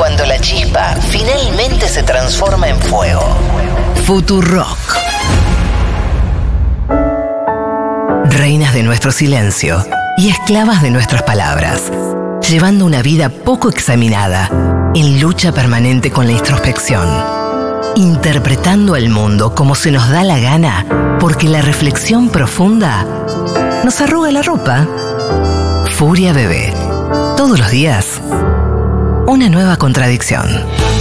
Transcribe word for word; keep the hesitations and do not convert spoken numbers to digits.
cuando la chispa finalmente se transforma en fuego. Futurock. Reinas de nuestro silencio y esclavas de nuestras palabras, llevando una vida poco examinada, en lucha permanente con la introspección, interpretando al mundo como se nos da la gana, porque la reflexión profunda nos arruga la ropa. Furia Bebé. Todos los días, una nueva contradicción.